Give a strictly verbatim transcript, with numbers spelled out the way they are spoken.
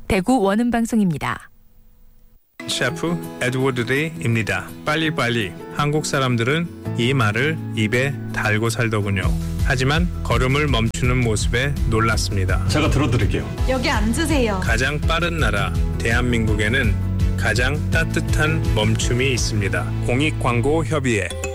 대구 원음방송입니다. 셰프 에드워드 데이입니다. 빨리빨리. 한국 사람들은 이 말을 입에 달고 살더군요. 하지만 걸음을 멈추는 모습에 놀랐습니다. 제가 들어드릴게요. 여기 앉으세요. 가장 빠른 나라 대한민국에는 가장 따뜻한 멈춤이 있습니다. 공익광고협의회